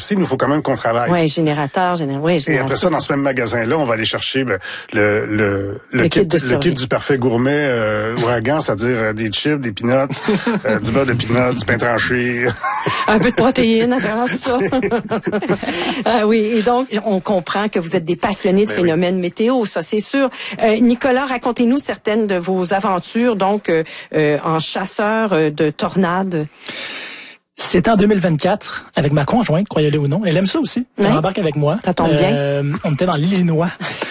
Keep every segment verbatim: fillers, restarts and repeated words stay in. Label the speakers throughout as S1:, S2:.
S1: l'électricité, il nous faut quand même qu'on travaille.
S2: Oui, générateur, générateur. Oui,
S1: Et après ça, dans ce même magasin-là, on va aller chercher ben, le, le, le, le, kit, kit le kit du parfait gourmet euh, ouragan, c'est-à-dire euh, des chips, des peanuts, euh, du beurre de peanuts, du pain tranché.
S2: Un peu de protéines à travers tout ça. Ah oui, et donc, on comprend que vous êtes des passionnés de ben phénomènes oui. météo, ça c'est sûr. Euh, Nicolas, racontez-nous certaines de vos aventures, donc euh, euh, en chasseur euh, de tornades.
S3: C'était en deux mille vingt-quatre, avec ma conjointe, croyez-le ou non. Elle aime ça aussi. Elle oui. embarque avec moi.
S2: Ça tombe bien.
S3: Euh, on était dans l'Illinois.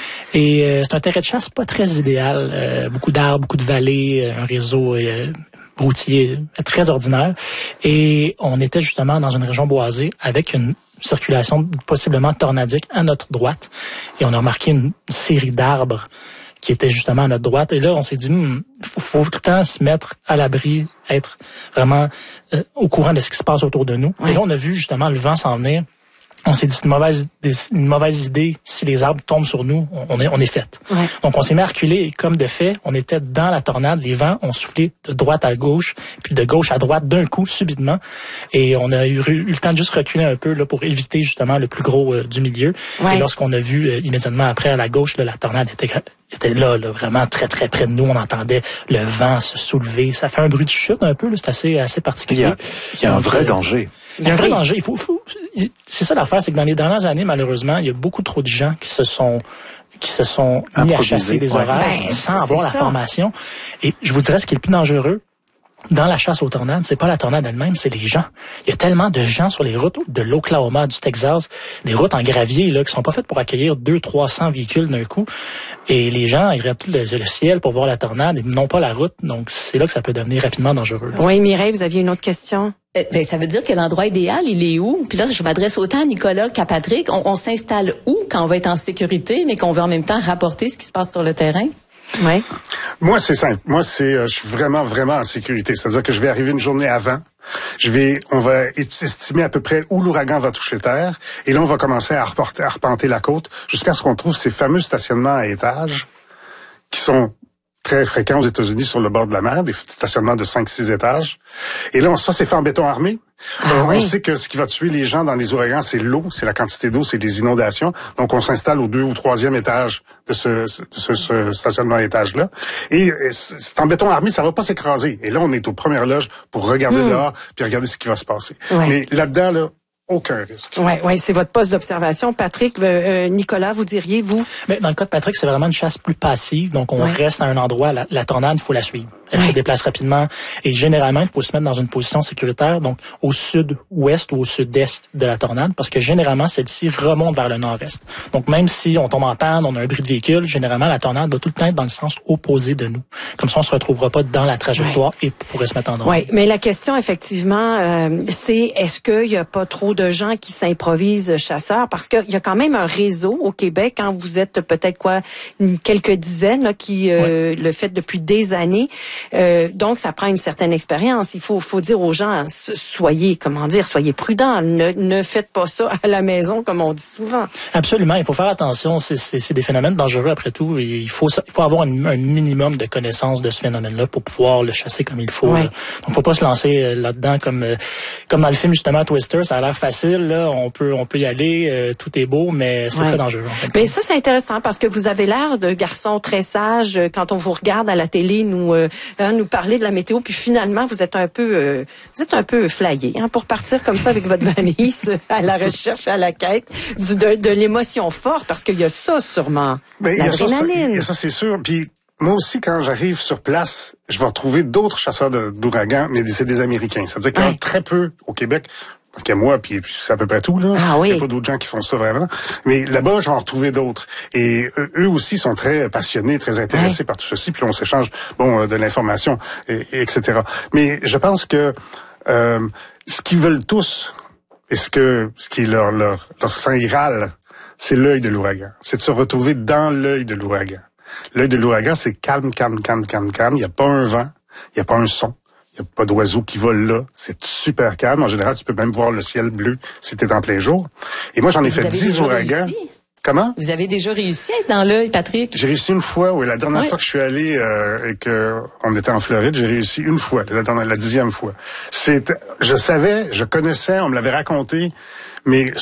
S3: Et euh, c'est un terrain de chasse pas très idéal. Euh, beaucoup d'arbres, beaucoup de vallées, un réseau euh, routier très ordinaire. Et on était justement dans une région boisée avec une circulation possiblement tornadique à notre droite. Et on a remarqué une série d'arbres qui était justement à notre droite. Et là, on s'est dit, il faut, faut tout le temps se mettre à l'abri, être vraiment euh, au courant de ce qui se passe autour de nous. Oui. Et là, on a vu justement le vent s'en venir. On s'est dit, c'est une mauvaise, une mauvaise idée. Si les arbres tombent sur nous, on est, on est fait. Oui. Donc, on s'est mis à reculer et comme de fait, on était dans la tornade. Les vents ont soufflé de droite à gauche, puis de gauche à droite d'un coup, subitement. Et on a eu, eu le temps de juste reculer un peu là pour éviter justement le plus gros euh, du milieu. Oui. Et lorsqu'on a vu euh, immédiatement après à la gauche, là, la tornade était, était là, là, vraiment très, très près de nous. On entendait le vent se soulever. Ça fait un bruit de chute un peu. Là, c'est assez, assez particulier.
S4: Il y a, il y a un vrai euh, danger.
S3: Il y a un vrai danger. Il faut, faut, c'est ça l'affaire, c'est que dans les dernières années, malheureusement, il y a beaucoup trop de gens qui se sont, qui se sont mis à chasser des orages ouais. sans avoir la ça. formation. Et je vous dirais, ce qui est le plus dangereux dans la chasse aux tornades, c'est pas la tornade elle-même, c'est les gens. Il y a tellement de gens sur les routes de l'Oklahoma, du Texas, des routes en gravier là qui sont pas faites pour accueillir deux, trois cents véhicules d'un coup. Et les gens, ils regardent tout le, le ciel pour voir la tornade et non pas la route. Donc c'est là que ça peut devenir rapidement dangereux. Là.
S2: Oui, Mireille, vous aviez une autre question?
S5: Euh, ben, ça veut dire que l'endroit idéal, il est où? Puis là, je m'adresse autant à Nicolas qu'à Patrick. On, on s'installe où quand on va être en sécurité, mais qu'on veut en même temps rapporter ce qui se passe sur le terrain?
S2: Ouais.
S1: Moi, c'est simple. Moi, c'est, euh, je suis vraiment, vraiment en sécurité. C'est-à-dire que je vais arriver une journée avant. Je vais, on va estimer à peu près où l'ouragan va toucher terre. Et là, on va commencer à, reporter, à repenter la côte jusqu'à ce qu'on trouve ces fameux stationnements à étages qui sont très fréquents aux États-Unis sur le bord de la mer, des stationnements de cinq six étages. Et là, on, ça, c'est fait en béton armé.
S2: Ah,
S1: euh,
S2: oui.
S1: On sait que ce qui va tuer les gens dans les ouragans, c'est l'eau, c'est la quantité d'eau, c'est les inondations. Donc, on s'installe au deux ou troisième étage de ce, de ce, ce stationnement à étage-là. Et c'est en béton armé, ça va pas s'écraser. Et là, on est aux premières loges pour regarder mmh. dehors puis regarder ce qui va se passer. Ouais. Mais là-dedans, là, aucun risque.
S2: Oui, ouais, c'est votre poste d'observation. Patrick, euh, Nicolas, vous diriez, vous?
S3: Mais dans le cas de Patrick, c'est vraiment une chasse plus passive. Donc, on ouais. reste à un endroit, la, la tornade, il faut la suivre. Elle ouais. se déplace rapidement. Et généralement, il faut se mettre dans une position sécuritaire, donc au sud-ouest ou au sud-est de la tornade, parce que généralement, celle-ci remonte vers le nord-est. Donc, même si on tombe en panne, on a un bris de véhicule, généralement, la tornade va tout le temps être dans le sens opposé de nous. Comme ça, on se retrouvera pas dans la trajectoire ouais. et pourrait se mettre en danger.
S2: Oui, mais la question, effectivement, euh, c'est est-ce qu'il y a pas trop de gens qui s'improvisent chasseurs? Parce qu'il y a quand même un réseau au Québec, quand hein, vous êtes peut-être quoi, quelques dizaines là, qui euh, ouais. le fait depuis des années. Euh, donc, ça prend une certaine expérience. Il faut, faut dire aux gens, soyez, comment dire, soyez prudents. Ne, ne faites pas ça à la maison, comme on dit souvent.
S3: Absolument. Il faut faire attention. C'est, c'est, c'est des phénomènes dangereux après tout. Et il faut, il faut avoir un, un minimum de connaissance de ce phénomène-là pour pouvoir le chasser comme il faut. Ouais. Là. Donc, faut pas se lancer là-dedans comme, comme dans le film justement Twister. Ça a l'air facile. Là. On peut, on peut y aller. Euh, tout est beau, mais c'est ouais. très dangereux. En fait.
S2: Mais ça, c'est intéressant parce que vous avez l'air de garçon très sage quand on vous regarde à la télé, nous. Euh, Hein, nous parler de la météo, puis finalement vous êtes un peu, euh, vous êtes un peu flyé, hein, pour partir comme ça avec votre valise à la recherche, à la quête du, de, de l'émotion forte, parce qu'il y a ça sûrement,
S1: ben,
S2: l'adrénaline.
S1: Il y a ça, c'est sûr. Puis moi aussi, quand j'arrive sur place, je vais retrouver d'autres chasseurs de, d'ouragans, mais c'est des Américains. C'est-à-dire qu'il y en a ouais. très peu au Québec. Parce qu'il y a moi, puis c'est à peu près tout, là.
S2: Ah oui.
S1: Il n'y a pas d'autres gens qui font ça vraiment. Mais là-bas, je vais en retrouver d'autres. Et euh, eux aussi sont très passionnés, très intéressés ouais. par tout ceci. Puis on s'échange, bon, euh, de l'information, et, et, etc. Mais je pense que euh, ce qu'ils veulent tous, et ce que ce qui est leur, leur, leur saint graal, c'est l'œil de l'ouragan. C'est de se retrouver dans l'œil de l'ouragan. L'œil de l'ouragan, c'est calme, calme, calme, calme, calme. Il n'y a pas un vent, il n'y a pas un son. Il n'y a pas d'oiseaux qui volent là. C'est super calme. En général, tu peux même voir le ciel bleu si t'es en plein jour. Et moi, j'en ai Vous fait dix ouragans. Réussi? Comment?
S5: Vous avez déjà réussi à être dans l'œil, Patrick?
S1: J'ai réussi une fois, oui. La dernière
S5: oui.
S1: fois que je suis allé euh, et que on était en Floride, j'ai réussi une fois. La, dernière, la dixième fois. C'est, je savais, je connaissais, on me l'avait raconté, mais